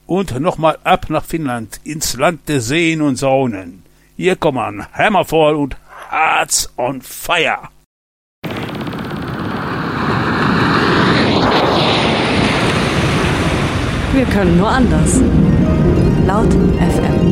Und nochmal ab nach Finnland, ins Land der Seen und Saunen. Hier kommen Hammerfall und Hearts on Fire. Wir können nur anders. Laut FM.